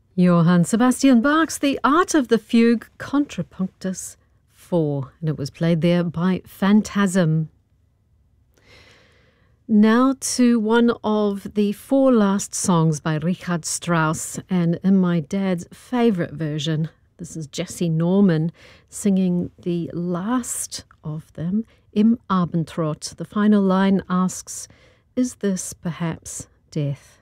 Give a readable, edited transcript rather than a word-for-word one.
Johann Sebastian Bach's The Art of the Fugue, Contrapunctus 4, and it was played there by Phantasm. Now to one of the four last songs by Richard Strauss, and in my dad's favourite version. This is Jesse Norman singing the last of them, Im Abendrot. The final line asks, is this perhaps death?